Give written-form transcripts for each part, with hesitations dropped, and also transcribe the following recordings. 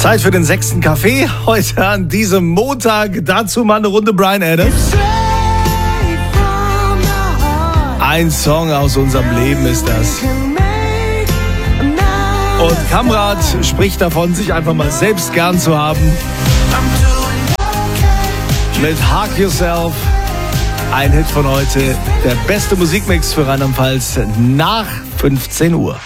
Zeit für den 6. Kaffee heute an diesem Montag. Dazu mal eine Runde Bryan Adams. Ein Song aus unserem Leben ist das. Und Kamrat spricht davon, sich einfach mal selbst gern zu haben. Mit Hug Yourself. Ein Hit von heute. Der beste Musikmix für Rheinland-Pfalz nach 15 Uhr.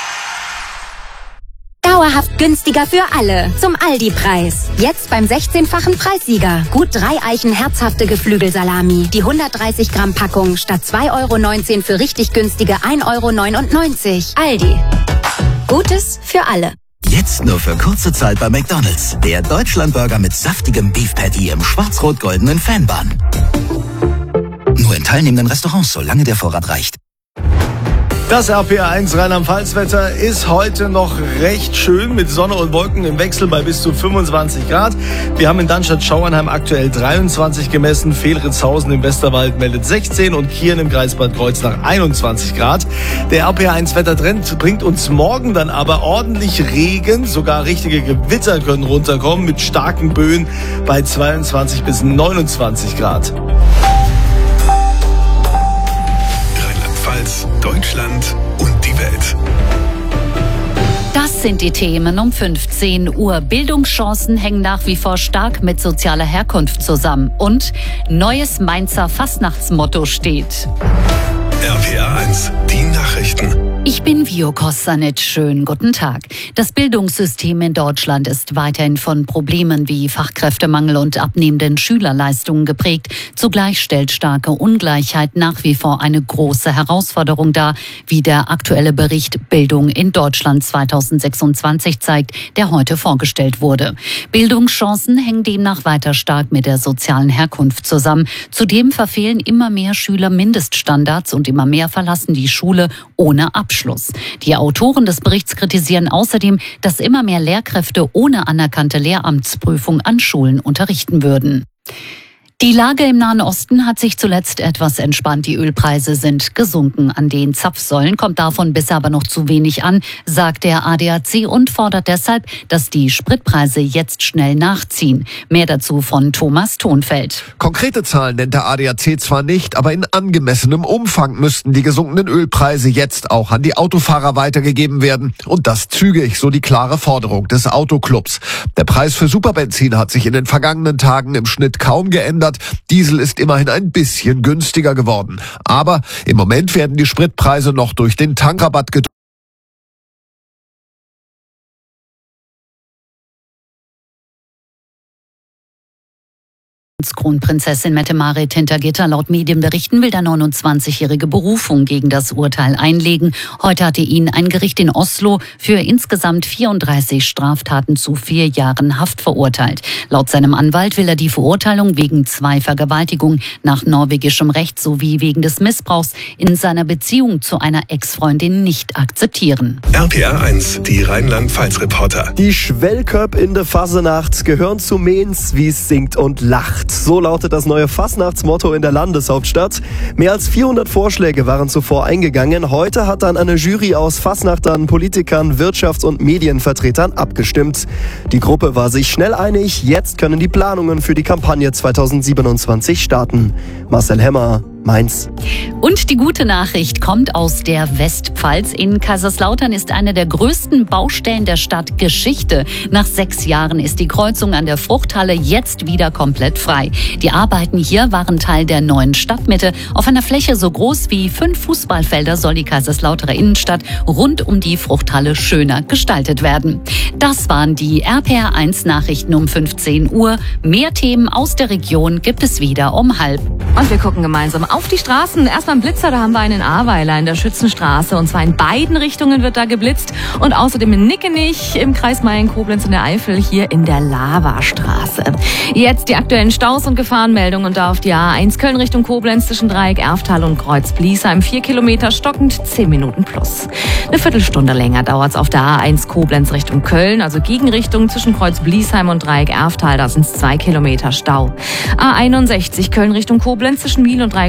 Dauerhaft günstiger für alle. Zum Aldi-Preis. Jetzt beim 16-fachen Preissieger. Gut 3 Eichen herzhafte Geflügelsalami. Die 130 Gramm Packung statt 2,19 € für richtig günstige 1,99 €. Aldi. Gutes für alle. Jetzt nur für kurze Zeit bei McDonald's. Der Deutschlandburger mit saftigem Beef Patty im schwarz-rot-goldenen Fanbun. Nur in teilnehmenden Restaurants, solange der Vorrat reicht. Das RPR1 Rheinland-Pfalz-Wetter ist heute noch recht schön mit Sonne und Wolken im Wechsel bei bis zu 25 Grad. Wir haben in Darmstadt-Schauernheim aktuell 23 gemessen, Fehlritzhausen im Westerwald meldet 16 und Kieren im Kreis Bad Kreuznach 21 Grad. Der RPR1 Wettertrend bringt uns morgen dann aber ordentlich Regen, sogar richtige Gewitter können runterkommen mit starken Böen bei 22 bis 29 Grad. Deutschland und die Welt. Das sind die Themen um 15 Uhr. Bildungschancen hängen nach wie vor stark mit sozialer Herkunft zusammen. Und neues Mainzer Fastnachtsmotto steht. RPR1, die Nachrichten. Ich bin Vio Kostanic. Schönen guten Tag. Das Bildungssystem in Deutschland ist weiterhin von Problemen wie Fachkräftemangel und abnehmenden Schülerleistungen geprägt. Zugleich stellt starke Ungleichheit nach wie vor eine große Herausforderung dar, wie der aktuelle Bericht Bildung in Deutschland 2026 zeigt, der heute vorgestellt wurde. Bildungschancen hängen demnach weiter stark mit der sozialen Herkunft zusammen. Zudem verfehlen immer mehr Schüler Mindeststandards und immer mehr verlassen die Schule ohne Abschluss. Die Autoren des Berichts kritisieren außerdem, dass immer mehr Lehrkräfte ohne anerkannte Lehramtsprüfung an Schulen unterrichten würden. Die Lage im Nahen Osten hat sich zuletzt etwas entspannt. Die Ölpreise sind gesunken. An den Zapfsäulen kommt davon bisher aber noch zu wenig an, sagt der ADAC und fordert deshalb, dass die Spritpreise jetzt schnell nachziehen. Mehr dazu von Thomas Thonfeld. Konkrete Zahlen nennt der ADAC zwar nicht, aber in angemessenem Umfang müssten die gesunkenen Ölpreise jetzt auch an die Autofahrer weitergegeben werden. Und das zügig, so die klare Forderung des Autoclubs. Der Preis für Superbenzin hat sich in den vergangenen Tagen im Schnitt kaum geändert. Diesel ist immerhin ein bisschen günstiger geworden. Aber im Moment werden die Spritpreise noch durch den Tankrabatt gedrückt. Kronprinzessin Mette-Marit hinter Gitter. Laut Medienberichten will der 29-jährige Berufung gegen das Urteil einlegen. Heute hatte ihn ein Gericht in Oslo für insgesamt 34 Straftaten zu 4 Jahren Haft verurteilt. Laut seinem Anwalt will er die Verurteilung wegen 2 Vergewaltigungen nach norwegischem Recht sowie wegen des Missbrauchs in seiner Beziehung zu einer Ex-Freundin nicht akzeptieren. RPR1, die Rheinland-Pfalz-Reporter. Die Schwellköp in der Fasenacht gehören zu Mehns, wie es singt und lacht. So lautet das neue Fastnachtsmotto in der Landeshauptstadt. Mehr als 400 Vorschläge waren zuvor eingegangen. Heute hat dann eine Jury aus Fastnachtern, Politikern, Wirtschafts- und Medienvertretern abgestimmt. Die Gruppe war sich schnell einig. Jetzt können die Planungen für die Kampagne 2027 starten. Marcel Hemmer, Mainz. Und die gute Nachricht kommt aus der Westpfalz. In Kaiserslautern ist eine der größten Baustellen der Stadt Geschichte. Nach 6 Jahren ist die Kreuzung an der Fruchthalle jetzt wieder komplett frei. Die Arbeiten hier waren Teil der neuen Stadtmitte. Auf einer Fläche so groß wie 5 Fußballfelder soll die Kaiserslauterer Innenstadt rund um die Fruchthalle schöner gestaltet werden. Das waren die RPR1 Nachrichten um 15 Uhr. Mehr Themen aus der Region gibt es wieder um 12:30. Und wir gucken gemeinsam auf die Straßen. Erstmal ein Blitzer, da haben wir einen in Ahrweiler in der Schützenstraße. Und zwar in beiden Richtungen wird da geblitzt. Und außerdem in Nickenich im Kreis Mayen-Koblenz in der Eifel hier in der Lavastraße. Jetzt die aktuellen Staus und Gefahrenmeldungen. Und da auf die A1 Köln Richtung Koblenz zwischen Dreieck Erftal und Kreuz Bliesheim 4 Kilometer stockend 10 Minuten plus. Eine Viertelstunde länger dauert es auf der A1 Koblenz Richtung Köln, also Gegenrichtung zwischen Kreuz Bliesheim und Dreieck Erftal. Da sind es 2 Kilometer Stau. A61 Köln Richtung Koblenz zwischen Wiel und Dreieck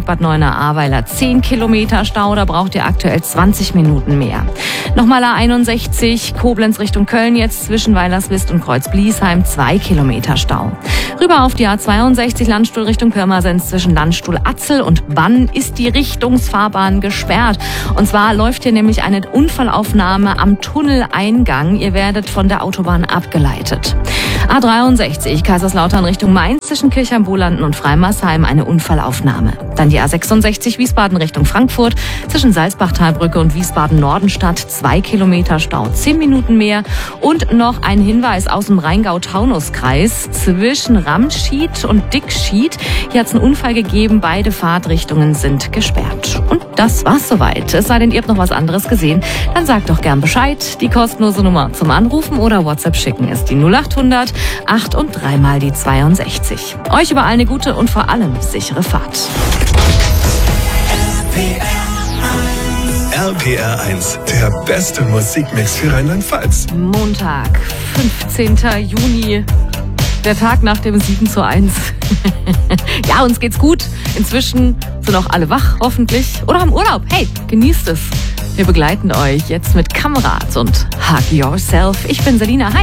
Bad Neuenahr-Ahrweiler 10 Kilometer Stau, da braucht ihr aktuell 20 Minuten mehr. Nochmal A61 Koblenz Richtung Köln jetzt zwischen Weilerswist und Kreuz-Bliesheim 2 Kilometer Stau. Rüber auf die A62 Landstuhl Richtung Pirmasens zwischen Landstuhl-Atzel und Bann ist die Richtungsfahrbahn gesperrt. Und zwar läuft hier nämlich eine Unfallaufnahme am Tunneleingang. Ihr werdet von der Autobahn abgeleitet. A63 Kaiserslautern Richtung Mainz zwischen Kirchheim-Bolanden und Freimersheim eine Unfallaufnahme. Dann die A66 Wiesbaden Richtung Frankfurt zwischen Salzbachtalbrücke und Wiesbaden-Nordenstadt 2 Kilometer Stau, 10 Minuten mehr. Und noch ein Hinweis aus dem Rheingau-Taunus-Kreis zwischen Ramschied und Dickschied. Hier hat es einen Unfall gegeben, beide Fahrtrichtungen sind gesperrt. Und das war's soweit. Es sei denn, ihr habt noch was anderes gesehen, dann sagt doch gern Bescheid. Die kostenlose Nummer zum Anrufen oder WhatsApp schicken ist die 0800 8 und 3 mal die 62. Euch überall eine gute und vor allem sichere Fahrt. RPR 1, der beste Musikmix für Rheinland-Pfalz. Montag, 15. Juni. Der Tag nach dem 7:1. Ja, uns geht's gut. Inzwischen sind auch alle wach, hoffentlich. Oder haben Urlaub. Hey, genießt es. Wir begleiten euch jetzt mit Kamerad und Hug Yourself. Ich bin Selina. Hi.